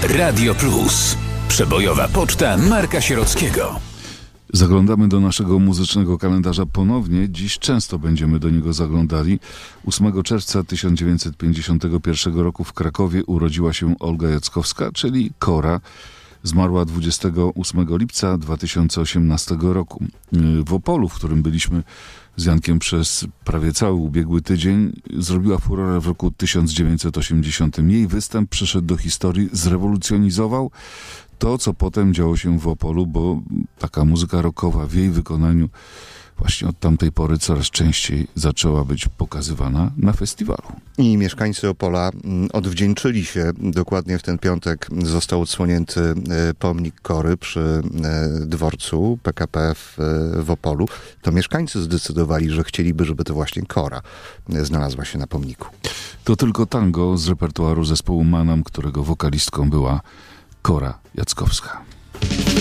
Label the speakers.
Speaker 1: Radio Plus. Przebojowa poczta Marka Sierockiego.
Speaker 2: Zaglądamy do naszego muzycznego kalendarza ponownie. Dziś często będziemy do niego zaglądali. 8 czerwca 1951 roku w Krakowie urodziła się Olga Jackowska, czyli Kora. Zmarła 28 lipca 2018 roku. W Opolu, w którym byliśmy z Jankiem przez prawie cały ubiegły tydzień, zrobiła furorę w roku 1980. Jej występ przeszedł do historii, zrewolucjonizował to, co potem działo się w Opolu, bo taka muzyka rockowa w jej wykonaniu właśnie od tamtej pory coraz częściej zaczęła być pokazywana na festiwalu.
Speaker 3: I mieszkańcy Opola odwdzięczyli się. Dokładnie w ten piątek został odsłonięty pomnik Kory przy dworcu PKP w Opolu. To mieszkańcy zdecydowali, że chcieliby, żeby to właśnie Kora znalazła się na pomniku.
Speaker 2: To tylko tango z repertuaru zespołu Manam, którego wokalistką była Kora Jackowska.